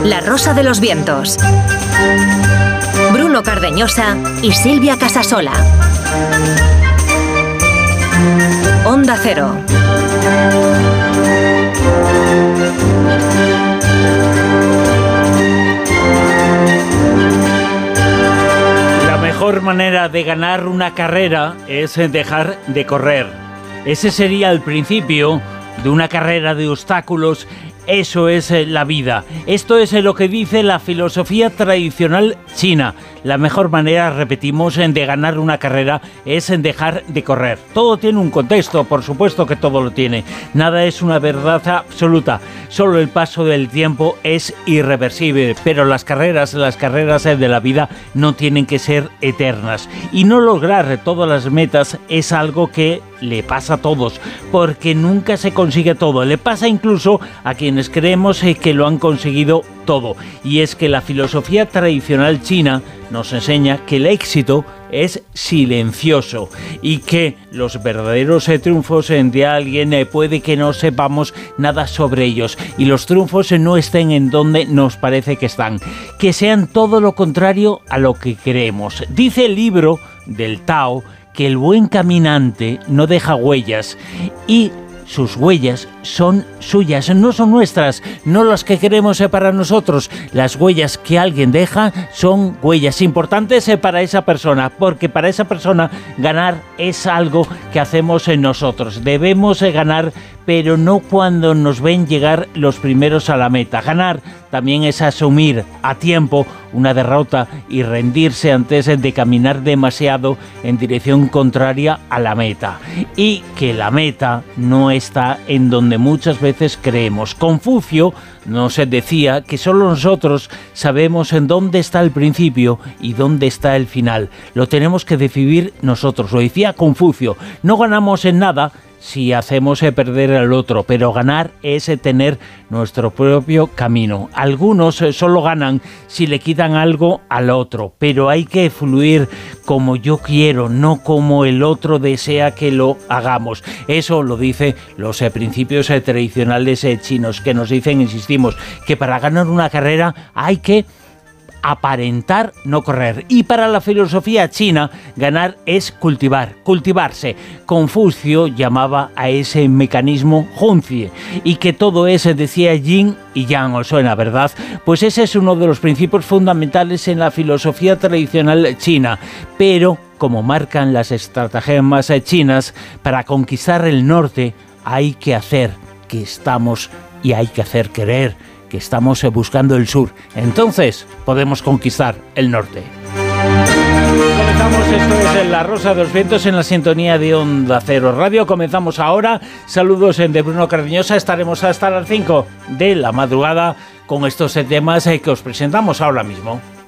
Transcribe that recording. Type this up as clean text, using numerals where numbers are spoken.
La Rosa de los Vientos. Bruno Cardeñosa y Silvia Casasola. Onda Cero. La mejor manera de ganar una carrera es dejar de correr. Ese sería el principio de una carrera de obstáculos. Eso es la vida. Esto es lo que dice la filosofía tradicional china. La mejor manera, repetimos, de ganar una carrera es dejar de correr. Todo tiene un contexto, por supuesto que todo lo tiene. Nada es una verdad absoluta. Solo el paso del tiempo es irreversible. Pero las carreras de la vida no tienen que ser eternas. Y no lograr todas las metas es algo que le pasa a todos, porque nunca se consigue todo. Le pasa incluso a quienes creemos que lo han conseguido todo. Y es que la filosofía tradicional china nos enseña que el éxito es silencioso y que los verdaderos triunfos de alguien puede que no sepamos nada sobre ellos y los triunfos no estén en donde nos parece que están, que sean todo lo contrario a lo que creemos. Dice el libro del Tao que el buen caminante no deja huellas y sus huellas son suyas, no son nuestras, no las que queremos para nosotros. Las huellas que alguien deja son huellas importantes para esa persona, porque para esa persona ganar es algo que hacemos en nosotros. Debemos ganar, pero no cuando nos ven llegar los primeros a la meta. Ganar también es asumir a tiempo una derrota y rendirse antes de caminar demasiado en dirección contraria a la meta. Y que la meta no está en donde muchas veces creemos. Confucio nos decía que solo nosotros sabemos en dónde está el principio y dónde está el final. Lo tenemos que decidir nosotros. Lo decía Confucio. No ganamos en nada si hacemos perder al otro, pero ganar es tener nuestro propio camino. Algunos solo ganan si le quitan algo al otro, pero hay que fluir como yo quiero, no como el otro desea que lo hagamos. Eso lo dicen los principios tradicionales chinos, que nos dicen, insistimos, que para ganar una carrera hay que aparentar, no correr. Y para la filosofía china, ganar es cultivarse. Confucio llamaba a ese mecanismo Hunzi, y que todo eso decía Yin y Yang. ¿Os suena, verdad? Pues ese es uno de los principios fundamentales en la filosofía tradicional china. Pero, como marcan las estratagemas chinas, para conquistar el norte hay que hacer que estamos y hay que hacer querer que estamos buscando el sur. Entonces podemos conquistar el norte. Comenzamos, esto es La Rosa de los Vientos en la sintonía de Onda Cero Radio. Comenzamos ahora. Saludos de Bruno Cardeñosa. Estaremos hasta las 5 de la madrugada con estos temas que os presentamos ahora mismo.